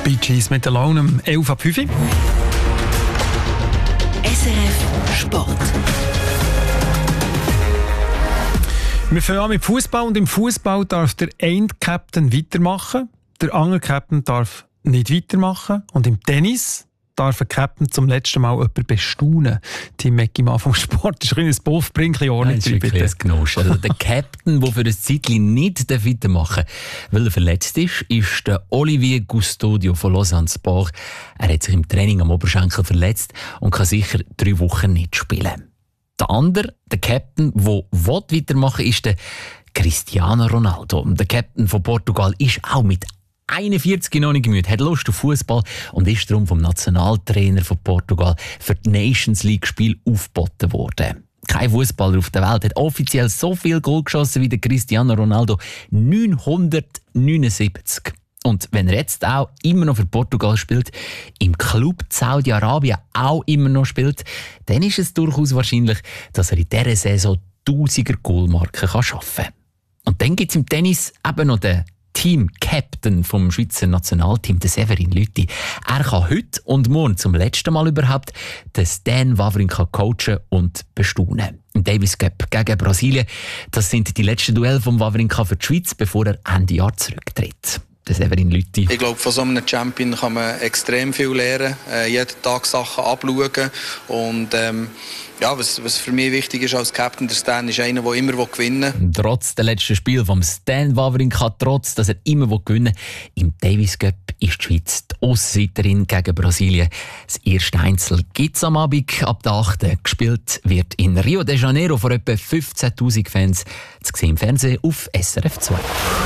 Bee Gees mit Alone um 11:05. SRF Sport. Wir fangen an mit Fußball und im Fußball darf der eine Captain weitermachen, der andere Captain darf nicht weitermachen und im Tennis darf ein Captain zum letzten Mal jemanden bestaunen. Team Meckimann vom Sport ist ein Buff, bring ein bisschen Ordnung rein, bitte. Also der Captain, der für ein Zeitchen nicht weitermachen darf, weil er verletzt ist der Olivier Custodio von Lausanne Sport. Er hat sich im Training am Oberschenkel verletzt und kann sicher 3 Wochen nicht spielen. Der andere, der Captain, der weitermachen will, ist der Cristiano Ronaldo. Der Captain von Portugal ist auch mit 41 noch nicht müde, hat Lust auf Fußball und ist darum vom Nationaltrainer von Portugal für die Nations League Spiel aufgeboten worden. Kein Fußballer auf der Welt hat offiziell so viel Goal geschossen wie der Cristiano Ronaldo. 979. Und wenn er jetzt auch immer noch für Portugal spielt, im Club Saudi-Arabien auch immer noch spielt, dann ist es durchaus wahrscheinlich, dass er in dieser Saison 1000er Goalmarken schaffen kann. Und dann gibt es im Tennis eben noch den Team-Captain vom Schweizer Nationalteam, der Severin Lüthi. Er kann heute und morgen zum letzten Mal überhaupt den Stan Wawrinka coachen und bestaunen. Im Davis Cup gegen Brasilien, das sind die letzten Duelle von Wawrinka für die Schweiz, bevor er Ende Jahr zurücktritt. Der Severin Lüthi. Ich glaube, von so einem Champion kann man extrem viel lernen, jeden Tag Sachen abschauen und was für mich wichtig ist als Captain, der Stan ist einer, der immer gewinnen will. Trotz des letzten Spiels vom Stan Wawrinka, trotz dass er immer gewinnen will, im Davis Cup ist die Schweiz die Ausseiterin gegen Brasilien. Das erste Einzel gibt es am Abend ab der 8. Gespielt wird in Rio de Janeiro vor etwa 15'000 Fans. Zu sehen im Fernsehen auf SRF 2.